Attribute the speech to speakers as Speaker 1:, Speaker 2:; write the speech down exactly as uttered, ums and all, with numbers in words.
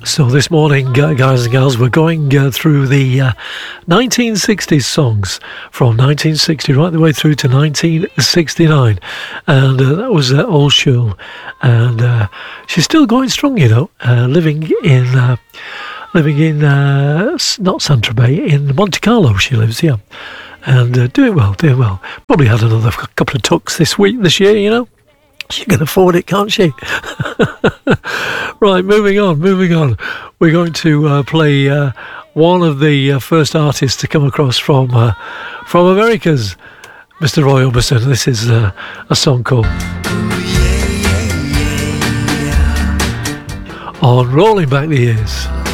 Speaker 1: So this morning, uh, guys and gals, we're going uh, through the uh, nineteen sixties songs from nineteen sixty right the way through to nineteen sixty-nine, and uh, that was uh, Old Shul, and uh, she's still going strong, you know, uh, living in uh, living in uh, not Saint-Tropez, in Monte Carlo. She lives, yeah, and uh, doing well, doing well. Probably had another couple of tucks this week, this year, you know. She can afford it, can't she? Right, moving on, moving on. We're going to uh, play uh, one of the uh, first artists to come across from uh, from America's Mister Roy Orbison. This is uh, a song called On Rolling Back the Years.